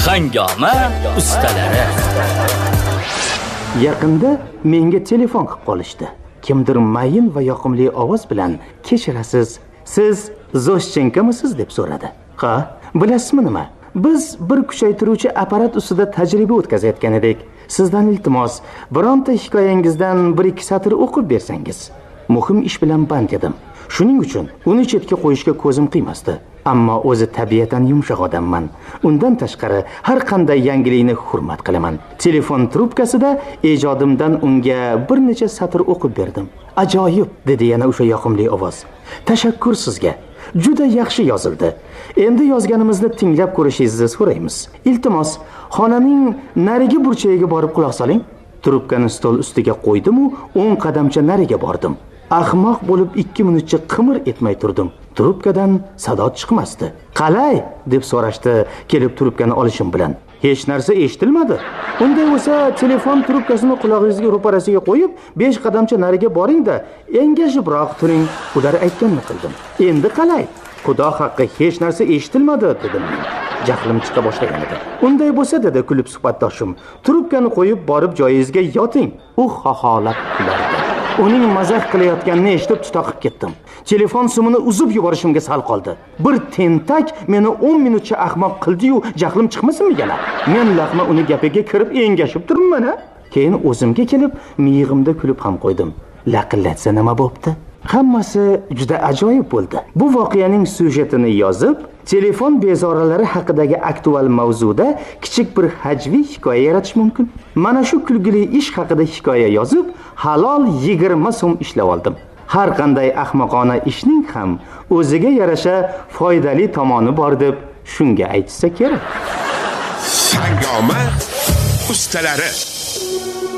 Hangoma ustalari. Yaqinda menga telefon qilib qolishdi. Kimdir mayin va yoqimli ovoz bilan "Kechirasiz, siz Zoshchenkamisiz?" deb so'radi. "Ha, bilasizmi nima? Biz bir kuchaytiruvchi apparat ustida tajriba o'tkazayotgan edik. Sizdan iltimos, bironta hikoyangizdan 1-2 satr o'qib bersangiz. Muhim ish bilan band edim. Shuning uchun uni chetga qo'yishga ko'zim qiymasdi. Ammo o'zi tabiatan yumshoq odamman. Undan tashqari har qanday yangilikni hurmat qilaman. Telefon trubkasida ijodimdan unga bir necha satr o'qib berdim. Ajoyib, dedi yana o'sha yoqimli ovoz. Tashakkur sizga. Juda yaxshi yozildi. Endi yozganimizni tinglab ko'rishingizni so'raymiz. Iltimos, xonaning narigi burchagiga borib quloq soling. Trubkani stol ustiga qo'ydim-u, 10 qadamcha nariga bordim. Ahmoq bo'lib 2 minutcha qimir etmay turdim. Trubkadan sado chiqmasdi. "Qalay?" deb so'rashdi, kelib trubkani olishim bilan. Hech narsa eshitilmadi. Unday bo'lsa, telefon trubkasini qulog'ingizga ro'parasiga qo'yib, 5 qadamcha nariga boring-da, engashibroq turing. Ular aytganini qildim. "Endi qalay?" "Xudo haqqi, hech narsa eshitilmadi", dedim. Jahlim chiqa boshlagan edi. "Unday bo'lsa", dedi kulib suhbatdoshim, "trubkani qo'yib borib joyingizga yoting." U xoholab kulardi. Uning mazax qilayotganini eshitib tutaqib ketdim. Telefon sumini uzib yuborishimga sal qoldi. Bir tentak meni 10 minutcha ahmoq qildi-yu, jahlim chiqmasinmi yana? Men laqma uni gapiga kirib engashib turibman. Keyin o'zimga kelib, miyig'imda kulib ham qo'ydim. Laqillatsa nima bo'pti? Hammasi juda ajoyib bo'ldi. Bu voqeaning syujetini yozib, telefon bezoralari haqidagi aktual mavzuda kichik bir hajviy hikoya yaratish mumkin. Mana shu kulgili ish haqida hikoya yozib, halol 20 so'm ishlab oldim. Har qanday ahmoqona ishning ham o'ziga yarasha foydali tomoni bor deb shunga aytsa kerak. Hangoma ustalari.